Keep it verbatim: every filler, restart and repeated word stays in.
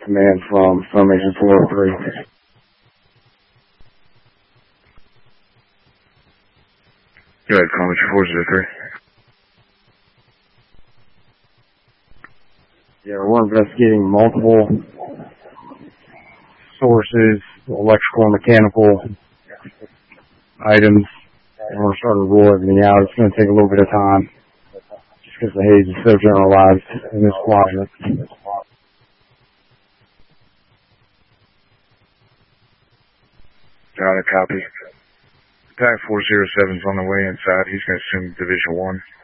Command from Formation four oh three. Go ahead, Formation four oh three. Yeah, we're investigating multiple sources, electrical and mechanical items, and we're starting to rule everything out. It's going to take a little bit of time, just because the haze is so generalized in this climate. Got it, copy. Attack four oh seven's on the way inside. He's going to assume Division one.